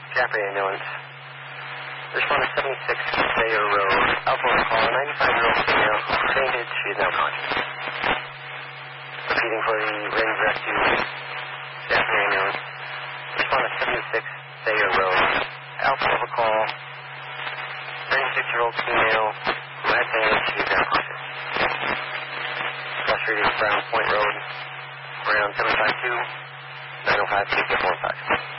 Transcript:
Jaffrey ambulance. Respond to 76 Thayer Road. Alpha on call, 95-year-old female who fainted. She is now conscious. Repeating for the Ring Rescue Jaffrey ambulance. Respond to 76 Thayer Road. Alpha on call, 96-year-old female who had fainted. She is now conscious. Cross Street is Brown Point Road. Around 752 905 245.